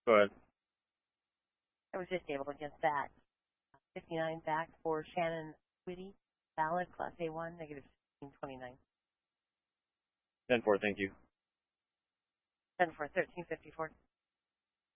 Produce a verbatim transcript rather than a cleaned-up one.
Go ahead. I was just able against that. fifty-nine back for Shannon Whitty. Valid, Class A one, negative sixteen twenty-nine. ten four, thank you. ten for thirteen fifty-four.